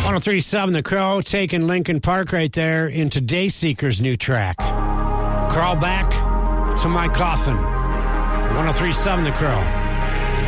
1037 The Crow taking Lincoln Park right there into Dayseeker's new track. Crawl Back to My Coffin. 1037 The Crow.